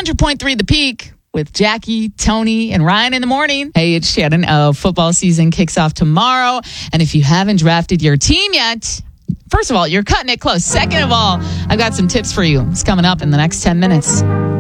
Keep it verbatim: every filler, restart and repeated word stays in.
hundred point three The Peak with Jackie, Tony, and Ryan in the morning. Hey, it's Shannon. Uh, football season kicks off tomorrow. And if you haven't drafted your team yet, first of all, you're cutting it close. Second of all, I've got some tips for you. It's coming up in the next ten minutes.